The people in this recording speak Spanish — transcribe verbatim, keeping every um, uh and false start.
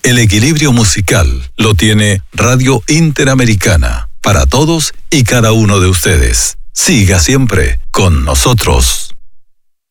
El equilibrio musical lo tiene Radio Interamericana, para todos y cada uno de ustedes. Siga siempre con nosotros.